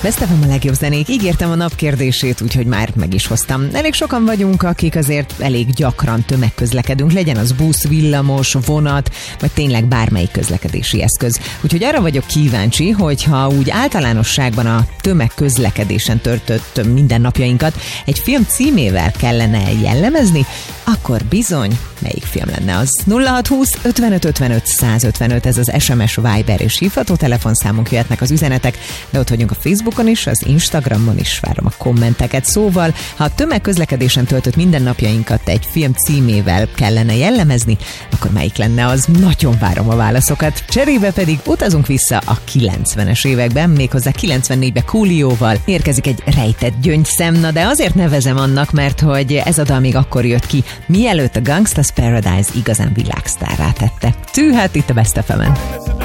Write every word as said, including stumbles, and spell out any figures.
Vesztevem a legjobb zenék, ígértem a nap kérdését, úgyhogy már meg is hoztam. Elég sokan vagyunk, akik azért elég gyakran tömegközlekedünk, legyen az busz, villamos, vonat, vagy tényleg bármelyik közlekedési eszköz. Úgyhogy arra vagyok kíváncsi, hogyha úgy általánosságban a tömegközlekedésen töltött mindennapjainkat egy film címével kellene jellemezni, akkor bizony, melyik film lenne az? nulla hat húsz ötvenöt ötvenöt százötvenöt, ez az es em es, Viber és hívható telefonszámunk, jöhetnek az üzenetek, de ott vagyunk a Facebookon is, az Instagramon is, várom a kommenteket. Szóval, ha a tömegközlekedésen töltött mindennapjainkat egy film címével kellene jellemezni, akkor melyik lenne az? Nagyon várom a válaszokat. Cserébe pedig utazunk vissza a kilencvenes években, méghozzá kilencvennégyben Coolioval érkezik egy rejtett gyöngyszem, na de azért nevezem annak, mert hogy ez a dal még akkor jött ki, mielőtt a Gangsta's Paradise igazán világsztárrá tette. Tű, hát itt a Best ef emen.